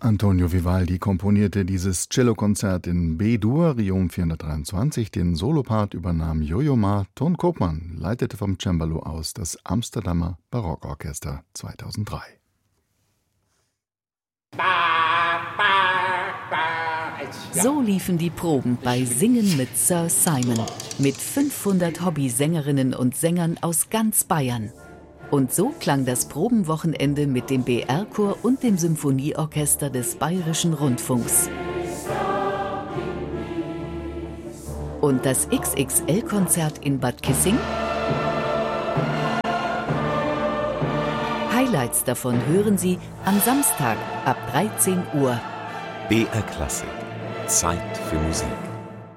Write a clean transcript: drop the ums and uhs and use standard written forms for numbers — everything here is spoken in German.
Antonio Vivaldi komponierte dieses Cellokonzert in B-Dur, Riom 423. Den Solopart übernahm Jojo Ma. Ton Koopman leitete vom Cembalo aus das Amsterdamer Barockorchester 2003. So liefen die Proben bei Singen mit Sir Simon, mit 500 Hobbysängerinnen und Sängern aus ganz Bayern. Und so klang das Probenwochenende mit dem BR-Chor und dem Symphonieorchester des Bayerischen Rundfunks. Und das XXL-Konzert in Bad Kissing? Highlights davon hören Sie am Samstag ab 13 Uhr. BR Klassik. Zeit für Musik.